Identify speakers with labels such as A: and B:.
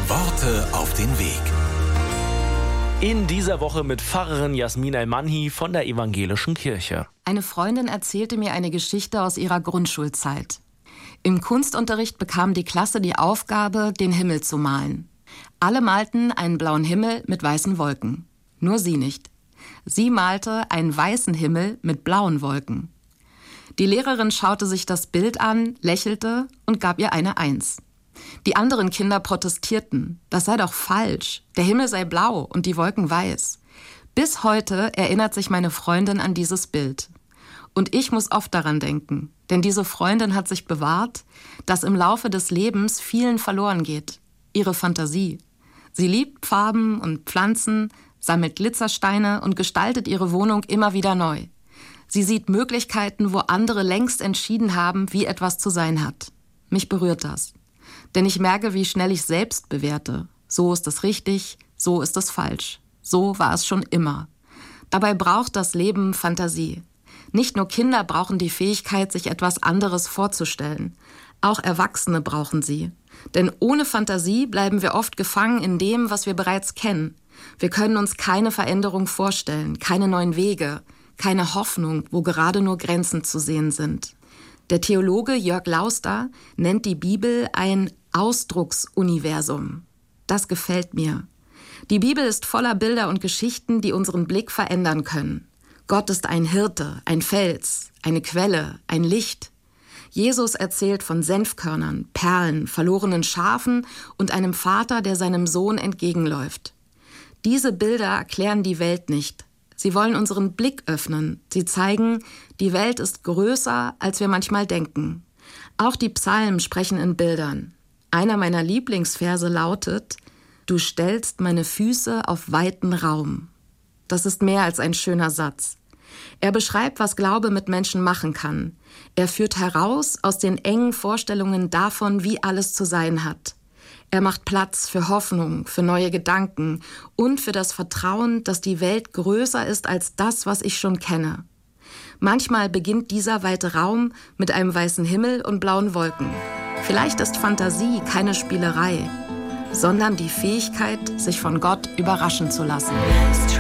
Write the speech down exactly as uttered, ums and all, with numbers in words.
A: Worte auf den Weg.
B: In dieser Woche mit Pfarrerin Jasmin El-Manhi von der Evangelischen Kirche.
C: Eine Freundin erzählte mir eine Geschichte aus ihrer Grundschulzeit. Im Kunstunterricht bekam die Klasse die Aufgabe, den Himmel zu malen. Alle malten einen blauen Himmel mit weißen Wolken. Nur sie nicht. Sie malte einen weißen Himmel mit blauen Wolken. Die Lehrerin schaute sich das Bild an, lächelte und gab ihr eine Eins. Die anderen Kinder protestierten. Das sei doch falsch. Der Himmel sei blau und die Wolken weiß. Bis heute erinnert sich meine Freundin an dieses Bild. Und ich muss oft daran denken, denn diese Freundin hat sich bewahrt, dass im Laufe des Lebens vielen verloren geht. Ihre Fantasie. Sie liebt Farben und Pflanzen, sammelt Glitzersteine und gestaltet ihre Wohnung immer wieder neu. Sie sieht Möglichkeiten, wo andere längst entschieden haben, wie etwas zu sein hat. Mich berührt das. Denn ich merke, wie schnell ich selbst bewerte. So ist es richtig, so ist es falsch. So war es schon immer. Dabei braucht das Leben Fantasie. Nicht nur Kinder brauchen die Fähigkeit, sich etwas anderes vorzustellen. Auch Erwachsene brauchen sie. Denn ohne Fantasie bleiben wir oft gefangen in dem, was wir bereits kennen. Wir können uns keine Veränderung vorstellen, keine neuen Wege, keine Hoffnung, wo gerade nur Grenzen zu sehen sind. Der Theologe Jörg Lauster nennt die Bibel ein Ausdrucksuniversum. Das gefällt mir. Die Bibel ist voller Bilder und Geschichten, die unseren Blick verändern können. Gott ist ein Hirte, ein Fels, eine Quelle, ein Licht. Jesus erzählt von Senfkörnern, Perlen, verlorenen Schafen und einem Vater, der seinem Sohn entgegenläuft. Diese Bilder erklären die Welt nicht. Sie wollen unseren Blick öffnen. Sie zeigen, die Welt ist größer, als wir manchmal denken. Auch die Psalmen sprechen in Bildern. Einer meiner Lieblingsverse lautet: Du stellst meine Füße auf weiten Raum. Das ist mehr als ein schöner Satz. Er beschreibt, was Glaube mit Menschen machen kann. Er führt heraus aus den engen Vorstellungen davon, wie alles zu sein hat. Er macht Platz für Hoffnung, für neue Gedanken und für das Vertrauen, dass die Welt größer ist als das, was ich schon kenne. Manchmal beginnt dieser weite Raum mit einem weißen Himmel und blauen Wolken. Vielleicht ist Fantasie keine Spielerei, sondern die Fähigkeit, sich von Gott überraschen zu lassen.